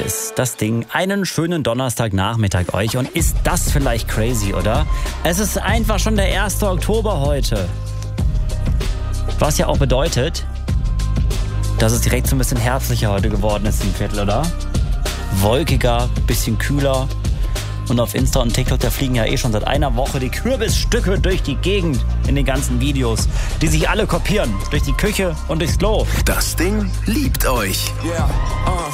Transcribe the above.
Hier ist das Ding. Einen schönen Donnerstagnachmittag euch. Und ist das vielleicht crazy, oder? Es ist einfach schon der 1. Oktober heute. Was ja auch bedeutet, dass es direkt so ein bisschen herbstlicher heute geworden ist im Viertel, oder? Wolkiger, bisschen kühler. Und auf Insta und TikTok, da fliegen ja schon seit einer Woche die Kürbisstücke durch die Gegend in den ganzen Videos, die sich alle kopieren. Durch die Küche und durchs Klo. Das Ding liebt euch.